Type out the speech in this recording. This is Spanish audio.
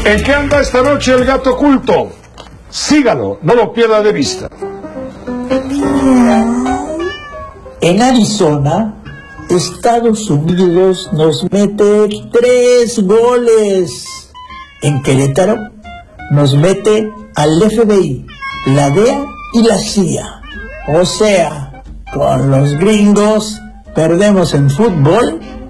¿En qué anda esta noche el gato oculto? Sígalo, no lo pierda de vista. En Arizona, Estados Unidos nos mete 3 goles. En Querétaro nos mete al FBI, la DEA y la CIA. O sea, con los gringos perdemos en fútbol